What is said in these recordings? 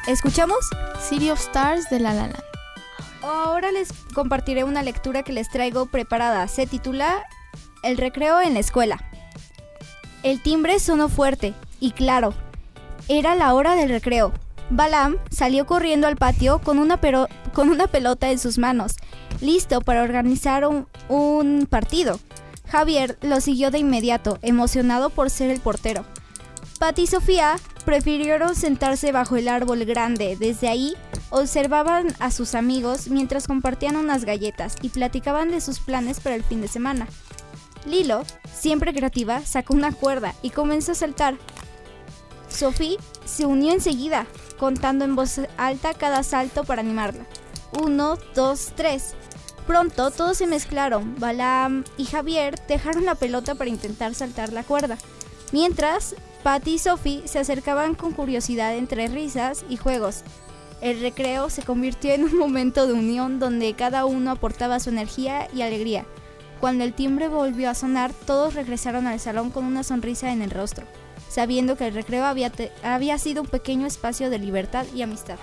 ¿Escuchamos? City of Stars de La La Land. Ahora les compartiré una lectura que les traigo preparada. Se titula El recreo en la escuela. El timbre sonó fuerte y claro. Era la hora del recreo. Balaam salió corriendo al patio con una pelota en sus manos, listo para organizar un partido. Javier lo siguió de inmediato, emocionado por ser el portero. Patty y Sofía prefirieron sentarse bajo el árbol grande. Desde ahí observaban a sus amigos mientras compartían unas galletas y platicaban de sus planes para el fin de semana. Lilo, siempre creativa, sacó una cuerda y comenzó a saltar. Sofía se unió enseguida, contando en voz alta cada salto para animarla. 1, 2, 3. Pronto todos se mezclaron. Balaam y Javier dejaron la pelota para intentar saltar la cuerda, mientras Patty y Sophie se acercaban con curiosidad entre risas y juegos. El recreo se convirtió en un momento de unión donde cada uno aportaba su energía y alegría. Cuando el timbre volvió a sonar, todos regresaron al salón con una sonrisa en el rostro, sabiendo que el recreo había sido un pequeño espacio de libertad y amistad.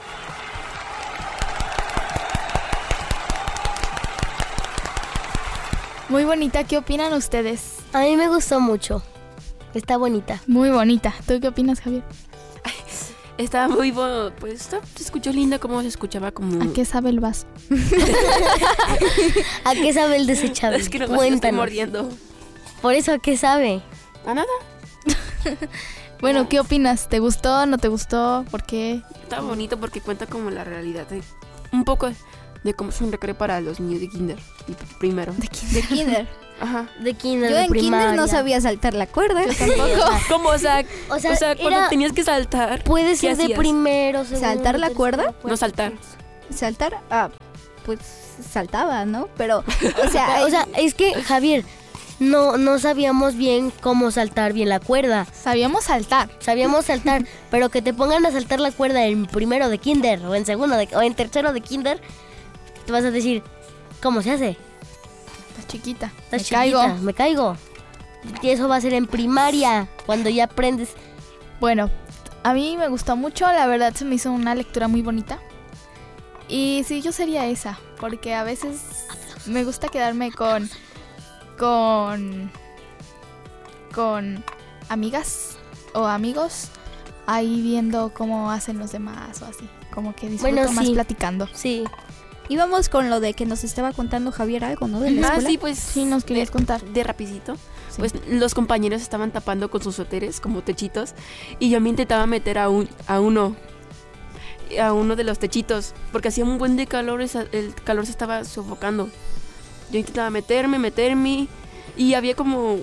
Muy bonita, ¿qué opinan ustedes? A mí me gustó mucho. Está bonita. Muy bonita. ¿Tú qué opinas, Javier? Estaba muy pues se escuchó linda, como se escuchaba como... ¿A qué sabe el vaso? ¿A qué sabe el desechable? Es que no me estoy mordiendo. Por eso, ¿a qué sabe? ¿A nada? Bueno, ¿qué opinas? ¿Te gustó? ¿No te gustó? ¿Por qué? Está bonito porque cuenta como la realidad un poco de cómo es un recreo para los niños de kinder y primero. De kinder. Ajá. De kinder, Yo de en primaria. kinder no sabía saltar la cuerda. Yo tampoco. ¿Cómo? O sea, cuando tenías que saltar. Puede ser de hacías? primero, segundo, ¿Saltar la cuerda? No saltar. ¿Saltar? Pues saltaba, ¿no? Pero, o sea, es que, Javier, no sabíamos bien cómo saltar bien la cuerda. Sabíamos saltar, pero que te pongan a saltar la cuerda en primero de kinder o en segundo o en tercero de kinder, te vas a decir, ¿cómo se hace? Estás chiquita. Me caigo. Y eso va a ser en primaria, cuando ya aprendes. Bueno, a mí me gustó mucho, la verdad se me hizo una lectura muy bonita. Y sí, yo sería esa, porque a veces me gusta quedarme con amigas o amigos ahí viendo cómo hacen los demás o así, como que disfruto más platicando. Sí. Íbamos con lo de que nos estaba contando Javier algo, ¿no? De la escuela. Sí, pues sí, nos querías contar. De rapidito. Sí. Pues los compañeros estaban tapando con sus suéteres como techitos y yo me intentaba meter a uno de los techitos porque hacía un buen de calor, el calor se estaba sofocando. Yo intentaba meterme y había como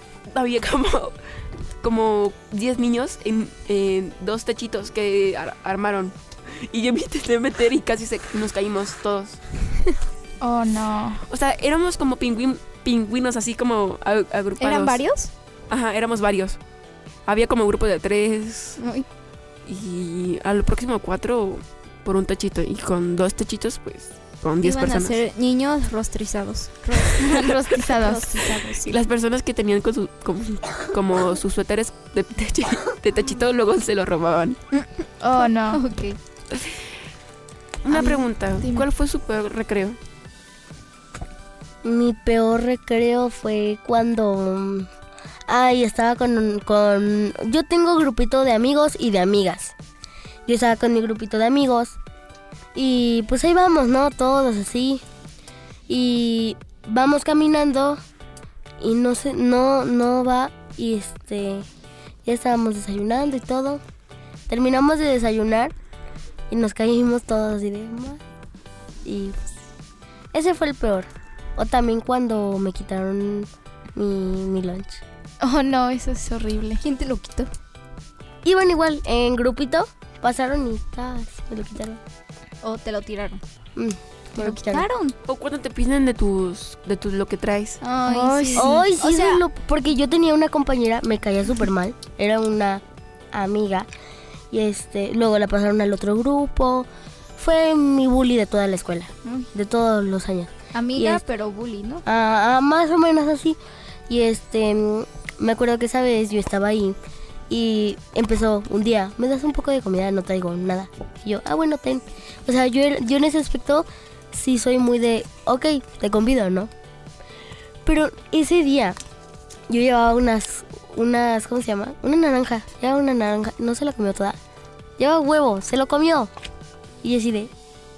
10 niños en 2 techitos que armaron. Y yo me intenté meter y casi nos caímos todos. Oh, no. O sea, éramos como pingüinos así como agrupados. ¿Eran varios? Ajá, éramos varios. Había como grupo de 3. Uy. Y al próximo 4 por un techito. Y con 2 techitos, pues, con 10 Iban personas. a ser niños rostrizados. Rostizados. Sí. Las personas que tenían como sus suéteres de techito, luego se los robaban. Oh, no. Ok. Una pregunta, dime. ¿cuál fue su peor recreo? Mi peor recreo fue cuando... estaba con... Yo tengo grupito de amigos y de amigas. Yo estaba con mi grupito de amigos. Y pues ahí vamos, ¿no? Todos así. Y vamos caminando. Y no va. Y ya estábamos desayunando y todo. Terminamos de desayunar. Y nos caímos todos y pues, ese fue el peor. O también cuando me quitaron mi lunch. Oh, no, eso es horrible. ¿Quién te lo quitó? Iban igual, en grupito, pasaron y me lo quitaron. ¿O te lo tiraron? Me lo quitaron. ¿O cuando te piden de tus lo que traes? Ay, sí. Ay, sí, O sea, porque yo tenía una compañera, me caía súper mal, era una amiga. Y luego la pasaron al otro grupo. Fue mi bully de toda la escuela, de todos los años. amiga, pero bully, ¿no? Más o menos así. Y me acuerdo que esa vez yo estaba ahí Y empezó un día, ¿me das un poco de comida? No traigo nada. Y yo, bueno, ten. O sea, yo en ese aspecto sí soy muy de, ok, te convido, ¿no? Pero ese día yo llevaba unas, ¿cómo se llama? Llevaba una naranja, no se la comió toda. Llevaba huevo, se lo comió. Y así de...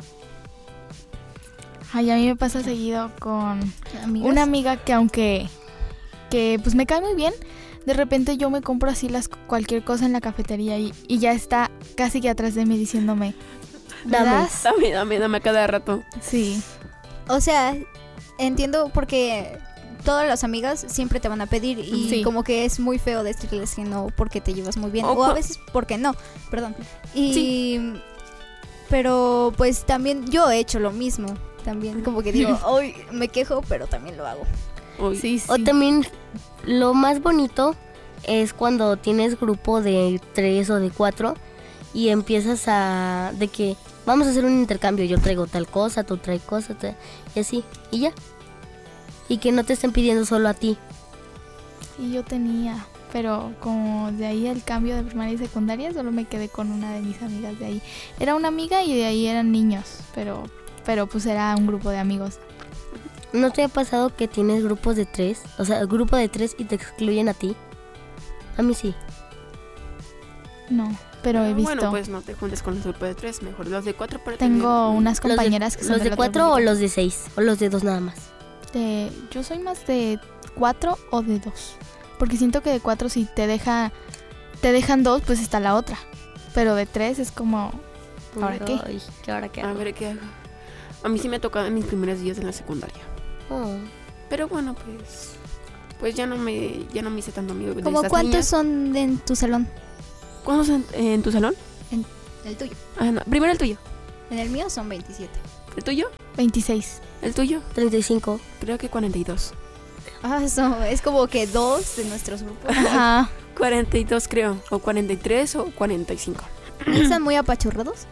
Ay, a mí me pasa seguido con ¿Amigas? una amiga que pues me cae muy bien. De repente yo me compro así cualquier cosa en la cafetería y ya está casi que atrás de mí diciéndome, ¿me Dame. das? Dame a cada rato. Sí. O sea, entiendo porque todas las amigas siempre te van a pedir y Sí. como que es muy feo decirles que no porque te llevas muy bien. O O a cu- veces porque no, perdón. Y... Pero pues también yo he hecho lo mismo. También como que digo, hoy me quejo, pero también lo hago. Uy. Sí, sí. O también lo más bonito es cuando tienes grupo de 3 o de 4 y empiezas de que vamos a hacer un intercambio, yo traigo tal cosa, tú traes cosa, y así, y ya. Y que no te estén pidiendo solo a ti. Y yo tenía, pero como de ahí el cambio de primaria y secundaria solo me quedé con una de mis amigas de ahí. Era una amiga y de ahí eran niños, pero pues era un grupo de amigos. ¿No te ha pasado que tienes grupos de 3? O sea, grupo de 3 y te excluyen a ti. A mí sí. No, pero he visto. Bueno, pues no te juntes con los grupos de 3, mejor los de 4 para Tengo tener- unas compañeras que son ¿Los de del otro 4 o grupito. los de 6? ¿O los de 2 nada más? Yo soy más de 4 o de 2. Porque siento que de 4 si te dejan 2, pues está la otra. Pero de 3 es como... ¿Ahora qué? Ay, ¿ahora qué A hago? ver qué hago. A mí sí me ha tocado en mis primeros días en la secundaria. Oh. Pero bueno, pues ya no me hice tanto amigo de ¿Como esas cuántos niñas. son en tu salón? ¿Cuántos en tu salón? El tuyo. Ah, no. Primero el tuyo. En el mío son 27. ¿El tuyo? 26. ¿El tuyo? 35. Creo que 42. Ah, eso es como que 2 de nuestros grupos. Ajá. 42 creo. O 43 o 45. ¿Están muy apachurrados?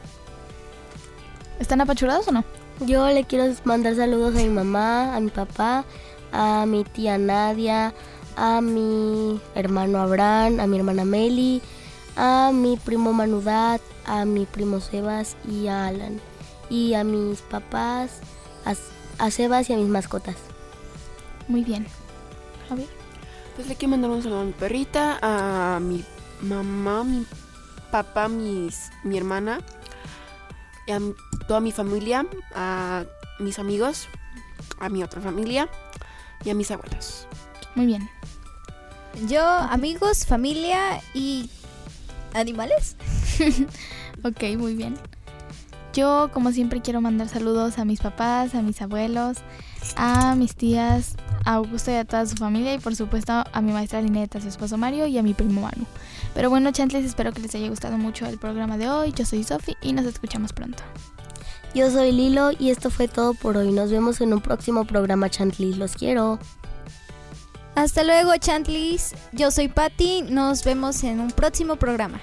¿Están apachurados o no? Yo le quiero mandar saludos a mi mamá, a mi papá, a mi tía Nadia, a mi hermano Abraham, a mi hermana Meli, a mi primo Manudat, a mi primo Sebas y a Alan. Y a mis papás, a Sebas y a mis mascotas. Muy bien. A ver. Pues le quiero mandar un saludo a mi perrita, a mi mamá, mi papá, mi hermana, y a toda mi familia, a mis amigos, a mi otra familia y a mis abuelos. Muy bien. Yo, amigos, familia y animales. Ok, muy bien. Yo, como siempre, quiero mandar saludos a mis papás, a mis abuelos, a mis tías, a Augusto y a toda su familia y, por supuesto, a mi maestra Lineta, a su esposo Mario y a mi primo Manu. Pero bueno, chantles, espero que les haya gustado mucho el programa de hoy. Yo soy Sofi y nos escuchamos pronto. Yo soy Lilo y esto fue todo por hoy. Nos vemos en un próximo programa, Chantlis. Los quiero. Hasta luego, Chantlis. Yo soy Patty. Nos vemos en un próximo programa.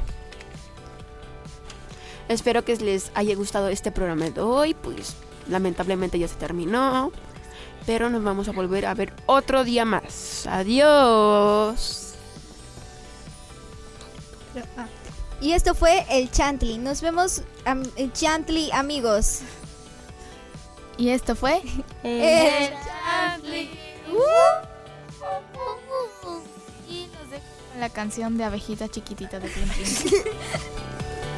Espero que les haya gustado este programa de hoy. Pues lamentablemente ya se terminó. Pero nos vamos a volver a ver otro día más. Adiós. Y esto fue el Chantli. Nos vemos, Chantli, amigos. Y esto fue... El Chantli. Y nos dejo con la canción de Abejita Chiquitita de Plim Plim.